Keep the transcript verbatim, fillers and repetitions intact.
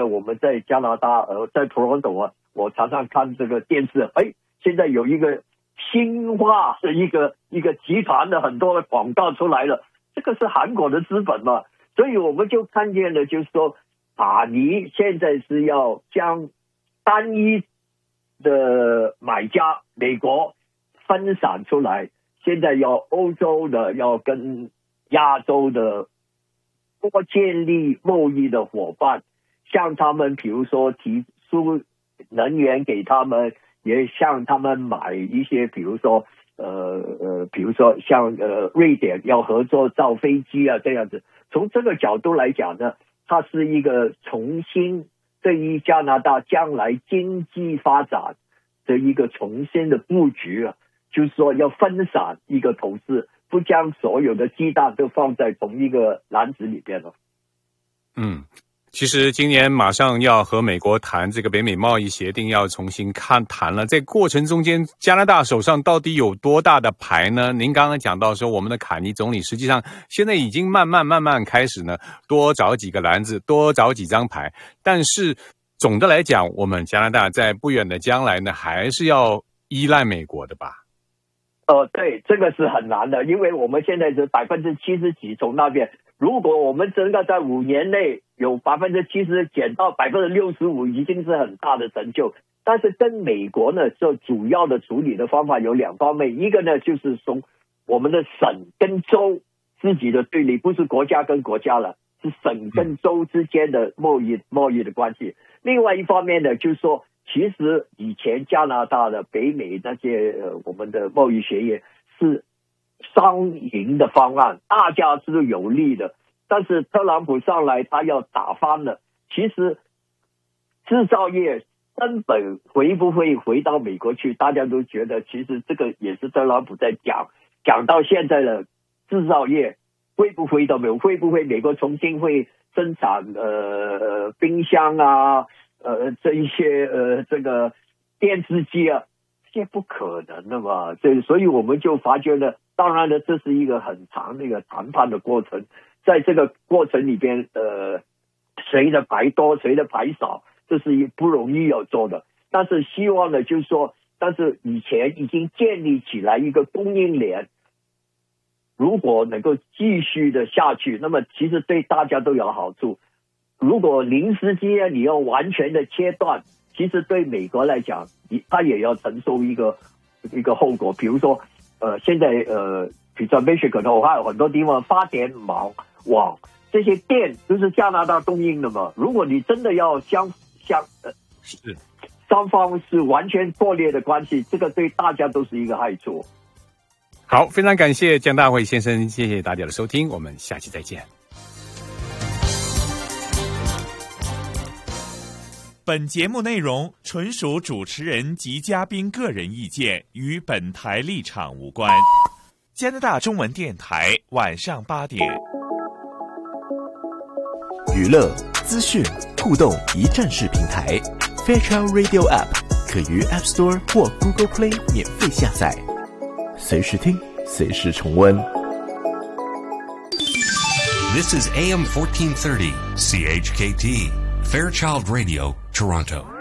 我们在加拿大呃在 Toronto 啊，我常常看这个电视，哎，现在有一个新化的一个一个集团的很多的广告出来了，这个是韩国的资本嘛，所以我们就看见了，就是说卡尼现在是要将单一的买家美国分散出来，现在要欧洲的要跟亚洲的多建立贸易的伙伴，向他们比如说提出能源给他们，也向他们买一些比如说呃呃比如说像呃瑞典要合作造飞机啊这样子。从这个角度来讲呢，它是一个重新对于加拿大将来经济发展的一个重新的布局啊，就是说要分散一个投资，不将所有的鸡蛋都放在同一个篮子里边了。 嗯，其实今年马上要和美国谈这个北美贸易协定，要重新看谈了。在过程中间，加拿大手上到底有多大的牌呢？您刚刚讲到说，我们的卡尼总理实际上现在已经慢慢慢慢开始呢，多找几个篮子，多找几张牌。但是总的来讲，我们加拿大在不远的将来呢，还是要依赖美国的吧？ 呃，对，这个是很难的，因为我们现在是百分之七十几从那边，如果我们真的在五年内有百分之七十减到百分之六十五，已经是很大的成就。但是跟美国呢，这主要的处理的方法有两方面，一个呢就是从我们的省跟州自己的对立，不是国家跟国家了，是省跟州之间的贸易贸易的关系。另外一方面呢，就是说，其实以前加拿大的北美那些呃我们的贸易协议是双赢的方案，大家是有利的。但是特朗普上来，他要打翻了。其实制造业根本回不会回到美国去，大家都觉得其实这个也是特朗普在讲，讲到现在的制造业会不会到美国，会不会美国重新会生产呃冰箱啊，呃这一些呃这个电视机啊，这不可能的嘛。这所以我们就发觉了，当然了，这是一个很长的一个谈判的过程，在这个过程里边，呃，谁的牌多，谁的牌少，这是不容易要做的。但是希望呢，就是说，但是以前已经建立起来一个供应链，如果能够继续的下去，那么其实对大家都有好处。如果零时间你要完全的切断，其实对美国来讲，它也要承受一个一个后果。比如说，呃，现在呃，比如说 Michigan 还有很多地方发电网网这些电都是加拿大供应的嘛。如果你真的要相相呃是双方是完全破裂的关系，这个对大家都是一个害处。 好，非常感谢江大辉先生，谢谢大家的收听，我们下期再见。 本节目内容纯属主持人及嘉宾个人意见，与本台立场无关。加拿大中文电台晚上八点， 娱乐、资讯、互动一站式平台 Fairchild Radio App 可于 App Store 或 Google Play 免费下载，随时听，随时重温。 This is A M fourteen thirty C H K T Fairchild Radio, Toronto.